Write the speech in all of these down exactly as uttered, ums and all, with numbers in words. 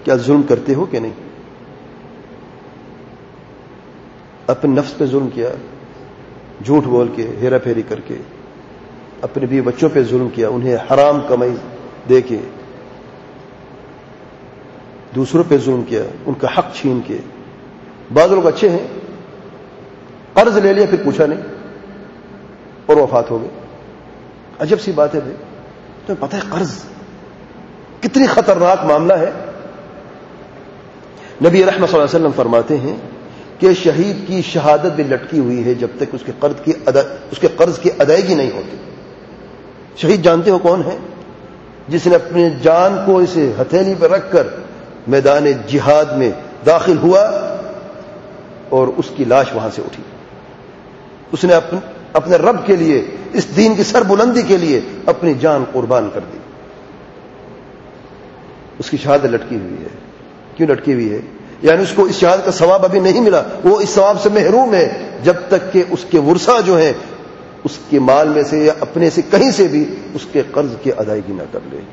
کیا ظلم کرتے ہو کہ نہیں؟ اپنے نفس پہ ظلم کیا، جھوٹ بول کے، ہیرا پھیری کر کے، اپنے بیوی بچوں پہ ظلم کیا، انہیں حرام کمائی دے کے، دوسروں پہ ظلم کیا، ان کا حق چھین کے۔ بعض لوگ اچھے ہیں، قرض لے لیا پھر پوچھا نہیں اور وفات ہو گئے۔ عجب سی بات ہے بھائی، تمہیں پتہ ہے قرض کتنی خطرناک معاملہ ہے؟ نبی رحمت صلی اللہ علیہ وسلم فرماتے ہیں کہ شہید کی شہادت بھی لٹکی ہوئی ہے جب تک اس کے قرض کی ادا اس کے قرض کی ادائیگی نہیں ہوتی۔ شہید جانتے ہو کون ہے؟ جس نے اپنی جان کو اسے ہتھیلی پہ رکھ کر میدان جہاد میں داخل ہوا اور اس کی لاش وہاں سے اٹھی۔ اس نے اپنے اپنے رب کے لیے، اس دین کی سر بلندی کے لیے اپنی جان قربان کر دی۔ اس کی شہادت لٹکی ہوئی ہے۔ کیوں لٹکی ہوئی ہے؟ یعنی اس کو اس شہادت کا ثواب ابھی نہیں ملا، وہ اس ثواب سے محروم ہے جب تک کہ اس کے ورثہ جو ہیں اس کے مال میں سے یا اپنے سے کہیں سے بھی اس کے قرض کی ادائیگی نہ کر لے۔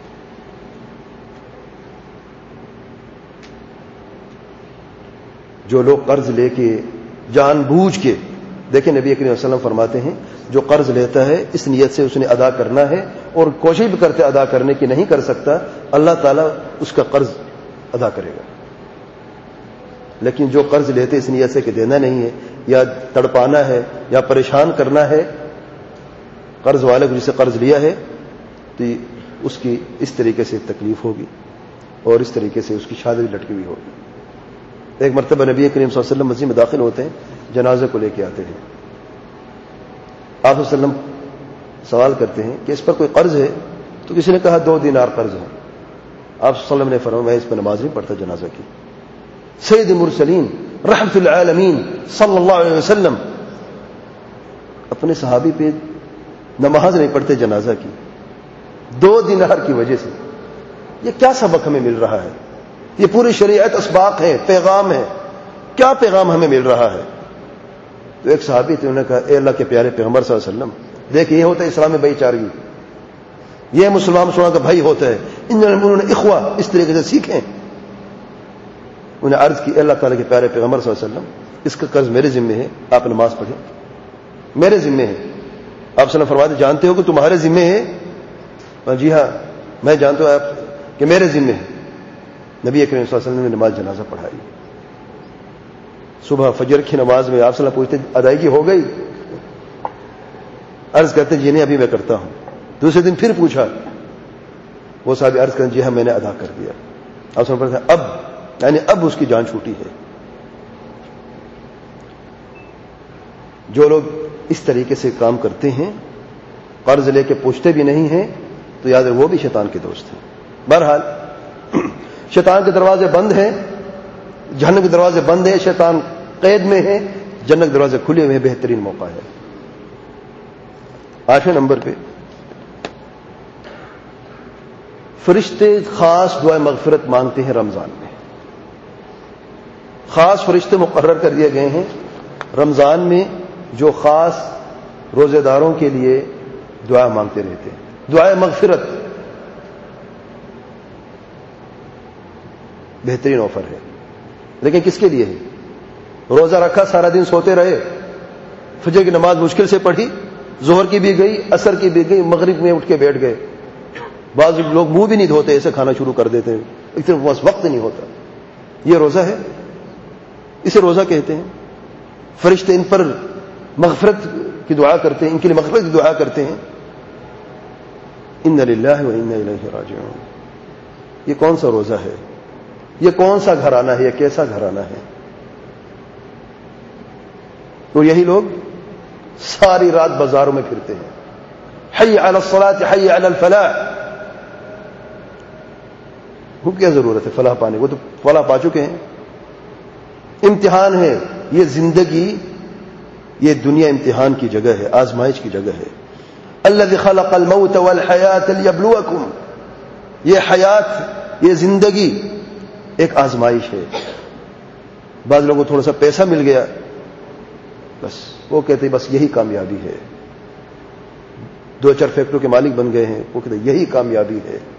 جو لوگ قرض لے کے جان بوجھ کے، دیکھیں نبی کریم صلی اللہ علیہ وسلم فرماتے ہیں جو قرض لیتا ہے اس نیت سے اس نے ادا کرنا ہے اور کوشش بھی کرتے ادا کرنے کی نہیں کر سکتا، اللہ تعالیٰ اس کا قرض ادا کرے گا۔ لیکن جو قرض لیتے اس نیت سے کہ دینا نہیں ہے یا تڑپانا ہے یا پریشان کرنا ہے قرض والے کو جسے قرض لیا ہے، تو اس کی اس طریقے سے تکلیف ہوگی اور اس طریقے سے اس کی شادی لٹکی ہوئی ہوگی۔ ایک مرتبہ نبی کریم صلی اللہ علیہ وسلم مسجد میں داخل ہوتے ہیں، جنازے کو لے کے آتے ہیں۔ آپ صلی اللہ علیہ وسلم سوال کرتے ہیں کہ اس پر کوئی قرض ہے؟ تو کسی نے کہا دو دینار قرض ہے۔ آپ صلی اللہ علیہ وسلم نے فرمایا میں اس پر نماز نہیں پڑھتا جنازہ کی۔ سید المرسلین رحمت العالمین صلی اللہ علیہ وسلم اپنے صحابی پہ نماز نہیں پڑھتے جنازہ کی، دو دینار کی وجہ سے۔ یہ کیا سبق ہمیں مل رہا ہے؟ یہ پوری شریعت اسباق ہے، پیغام ہے، کیا پیغام ہمیں مل رہا ہے؟ تو ایک صحابی تھے، انہوں نے کہا اے اللہ کے پیارے پیغمبر صلی اللہ علیہ وسلم، دیکھ یہ ہوتا ہے اسلام میں بھائی چارگی، یہ مسلمان مسلمان کا بھائی ہوتا ہے، انہوں نے اخوہ اس طریقے سے سیکھیں۔ انہیں عرض کی اے اللہ تعالیٰ کے پیارے پیغمبر صلی اللہ علیہ وسلم اس کا قرض میرے ذمے ہے، آپ نماز پڑھیں، میرے ذمے ہے۔ آپ صلی اللہ علیہ وسلم فرماتے جانتے ہو کہ تمہارے ذمے ہے؟ جی ہاں میں جانتا ہوں آپ کہ میرے ذمے ہے۔ نبی کریم صلی اللہ علیہ وسلم نے نماز جنازہ پڑھائی۔ صبح فجر کی نماز میں آپ صلی اللہ علیہ وسلم پوچھتے ادائیگی ہو گئی؟ عرض کرتے جی نہیں ابھی میں کرتا ہوں۔ دوسرے دن پھر پوچھا، وہ صاحب عرض کرتے جی ہاں میں نے ادا کر دیا۔ آپ صلی اللہ علیہ وسلم اب یعنی اب اس کی جان چھوٹی ہے۔ جو لوگ اس طریقے سے کام کرتے ہیں، قرض لے کے پوچھتے بھی نہیں ہیں، تو یاد ہے وہ بھی شیطان کے دوست ہیں۔ بہرحال شیطان کے دروازے بند ہیں، جہنم کے دروازے بند ہیں، شیطان قید میں ہے، جنت کے دروازے کھلے ہوئے ہیں، بہترین موقع ہے۔ آٹھویں نمبر پہ فرشتے خاص دعائے مغفرت مانگتے ہیں رمضان میں۔ خاص فرشتے مقرر کر دیے گئے ہیں رمضان میں جو خاص روزے داروں کے لیے دعا مانگتے رہتے ہیں۔ دعائے مغفرت بہترین آفر ہے، لیکن کس کے لیے ہے؟ روزہ رکھا، سارا دن سوتے رہے، فجر کی نماز مشکل سے پڑھی، ظہر کی بھی گئی، عصر کی بھی گئی، مغرب میں اٹھ کے بیٹھ گئے۔ بعض لوگ منہ بھی نہیں دھوتے، ایسے کھانا شروع کر دیتے ہیں، اتنے بس وقت نہیں ہوتا۔ یہ روزہ ہے؟ اسے روزہ کہتے ہیں۔ فرشتے ان پر مغفرت کی دعا کرتے ہیں، ان کے لیے مغفرت کی دعا کرتے ہیں۔ انا للہ و انا الیہ راجعون۔ یہ کون سا روزہ ہے؟ یہ کون سا گھرانہ ہے؟ یہ کیسا گھرانہ ہے؟ تو یہی لوگ ساری رات بازاروں میں پھرتے ہیں، حی علی الصلاۃ حی علی الفلاح۔ وہ کیا ضرورت ہے فلاح پانے؟ وہ تو فلاح پا چکے ہیں۔ امتحان ہے یہ زندگی، یہ دنیا امتحان کی جگہ ہے، آزمائش کی جگہ ہے۔ الذی خلق الموت والحیات لیبلوکم، یہ حیات، یہ زندگی ایک آزمائش ہے۔ بعض لوگوں کو تھوڑا سا پیسہ مل گیا، بس وہ کہتے ہیں بس یہی کامیابی ہے۔ دو چار فیکٹریوں کے مالک بن گئے ہیں، وہ کہتے ہیں یہی کامیابی ہے۔